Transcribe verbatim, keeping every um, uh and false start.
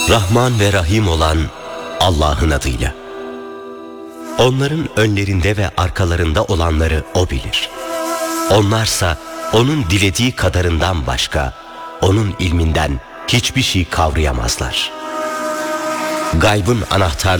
Rahman ve Rahim olan Allah'ın adıyla. Onların önlerinde ve arkalarında olanları O bilir. Onlarsa O'nun dilediği kadarından başka, O'nun ilminden hiçbir şey kavrayamazlar. Gaybın anahtarları